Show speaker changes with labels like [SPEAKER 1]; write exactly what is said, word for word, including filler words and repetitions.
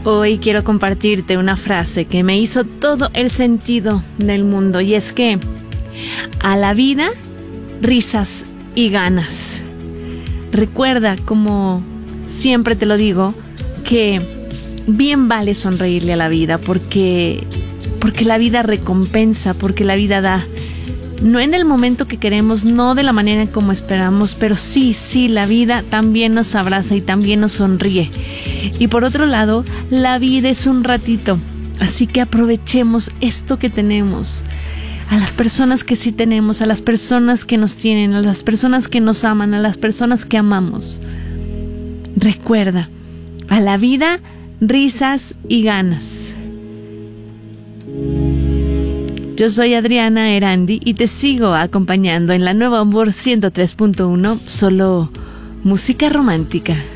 [SPEAKER 1] Hoy quiero compartirte una frase que me hizo todo el sentido del mundo, y es que a la vida, risas y ganas. Recuerda, como siempre te lo digo, que bien vale sonreírle a la vida, porque, porque la vida recompensa, porque la vida da. No en el momento que queremos, no de la manera como esperamos, pero sí, sí, la vida también nos abraza y también nos sonríe. Y por otro lado, la vida es un ratito, así que aprovechemos esto que tenemos. A las personas que sí tenemos, a las personas que nos tienen, a las personas que nos aman, a las personas que amamos. Recuerda, a la vida, risas y ganas. Yo soy Adriana Erandi y te sigo acompañando en la Nueva Amor ciento tres punto uno, solo música romántica.